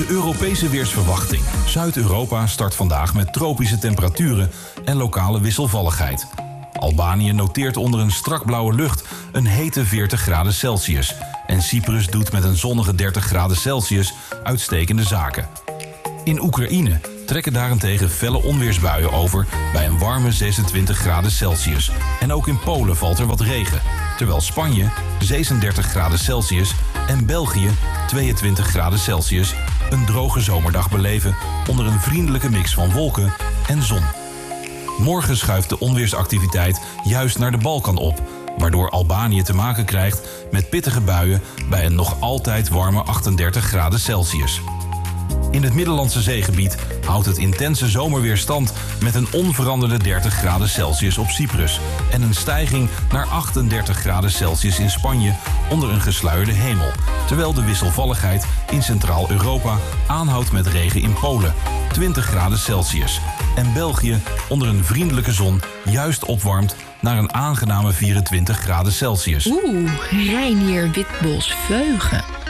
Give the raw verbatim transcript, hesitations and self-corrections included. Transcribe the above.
De Europese weersverwachting. Zuid-Europa start vandaag met tropische temperaturen en lokale wisselvalligheid. Albanië noteert onder een strak blauwe lucht een hete veertig graden Celsius. En Cyprus doet met een zonnige dertig graden Celsius uitstekende zaken. In Oekraïne trekken daarentegen felle onweersbuien over bij een warme zesentwintig graden Celsius. En ook in Polen valt er wat regen. Terwijl Spanje zesendertig graden Celsius en België tweeëntwintig graden Celsius een droge zomerdag beleven onder een vriendelijke mix van wolken en zon. Morgen schuift de onweersactiviteit juist naar de Balkan op, waardoor Albanië te maken krijgt met pittige buien bij een nog altijd warme achtendertig graden Celsius. In het Middellandse Zeegebied houdt het intense zomerweer stand met een onveranderde dertig graden Celsius op Cyprus en een stijging naar achtendertig graden Celsius in Spanje onder een gesluierde hemel, terwijl de wisselvalligheid in Centraal-Europa aanhoudt met regen in Polen, twintig graden Celsius, en België onder een vriendelijke zon juist opwarmt naar een aangename vierentwintig graden Celsius. Oeh, Reinier Witbos Veugen.